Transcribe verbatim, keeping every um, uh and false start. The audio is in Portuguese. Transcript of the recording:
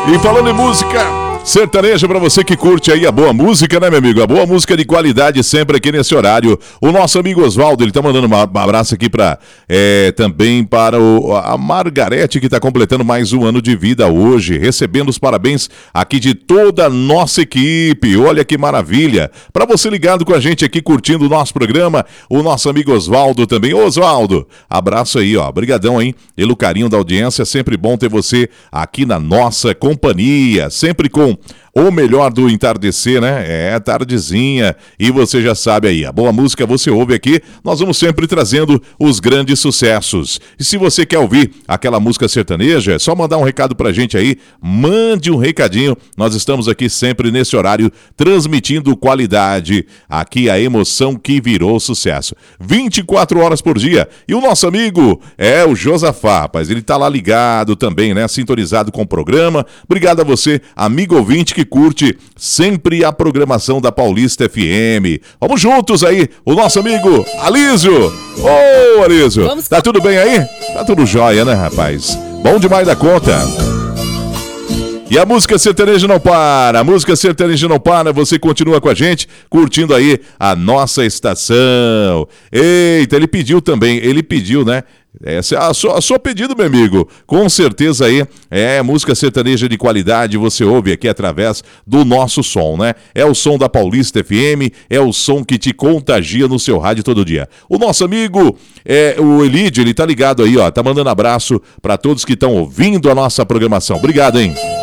E falando em música sertaneja, pra você que curte aí a boa música, né, meu amigo? A boa música de qualidade sempre aqui nesse horário. O nosso amigo Oswaldo, ele tá mandando um abraço aqui pra, é, também para o, a Margarete, que tá completando mais um ano de vida hoje, recebendo os parabéns aqui de toda a nossa equipe. Olha que maravilha. Pra você ligado com a gente aqui, curtindo o nosso programa, o nosso amigo Oswaldo também. Ô, Oswaldo, abraço aí, ó. Brigadão, hein? Pelo carinho da audiência, sempre bom ter você aqui na nossa companhia, sempre com o melhor do entardecer, né? É, tardezinha. E você já sabe aí, a boa música você ouve aqui. Nós vamos sempre trazendo os grandes sucessos. E se você quer ouvir aquela música sertaneja, é só mandar um recado pra gente aí. Mande um recadinho. Nós estamos aqui sempre nesse horário, transmitindo qualidade. Aqui a emoção que virou sucesso. vinte e quatro horas por dia. E o nosso amigo é o Josafá, rapaz. Ele tá lá ligado também, né? Sintonizado com o programa. Obrigado a você, amigo ouvinte, que curte sempre a programação da Paulista F M. Vamos juntos aí, o nosso amigo Alísio. Ô, oh, Alísio, Vamos tá tudo bem aí? Tá tudo jóia, né, rapaz? Bom demais da conta. E a música sertaneja não para, a música sertaneja não para, você continua com a gente, curtindo aí a nossa estação. Eita, ele pediu também, ele pediu, né? Essa é a sua, a sua pedido, meu amigo. Com certeza aí, é música sertaneja de qualidade, você ouve aqui através do nosso som, né? É o som da Paulista F M, é o som que te contagia no seu rádio todo dia. O nosso amigo, é, o Elídio, ele tá ligado aí, ó, tá mandando abraço para todos que estão ouvindo a nossa programação. Obrigado, hein?